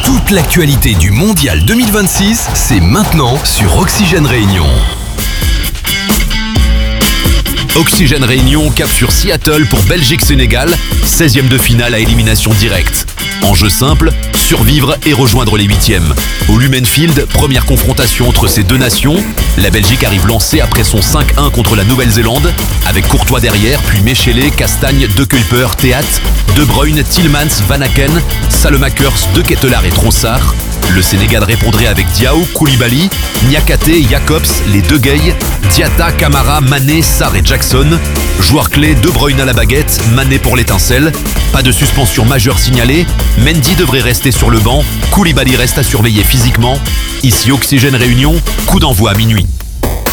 Toute l'actualité du Mondial 2026, c'est maintenant sur Oxygène Réunion. Oxygène Réunion cap sur Seattle pour Belgique-Sénégal, 16e de finale à élimination directe. Enjeu simple, survivre et rejoindre les 8e. Au Lumen Field, première confrontation entre ces deux nations. La Belgique arrive lancée après son 5-1 contre la Nouvelle-Zélande, avec Courtois derrière, puis Mechele, Castagne, De Kulper, Théat, De Bruyne, Tielemans, Van Aken, Salemakers, De Ketelaar et Trossard. Le Sénégal répondrait avec Diaw, Koulibaly, Niakate, Jacobs, les deux Gueye, Diatta, Camara, Mané, Sarr et Jackson. Joueurs clés, De Bruyne à la baguette, Mané pour l'étincelle. Pas de suspension majeure signalée. Mendy devrait rester sur le banc. Koulibaly reste à surveiller physiquement. Ici Oxygène Réunion, coup d'envoi à minuit.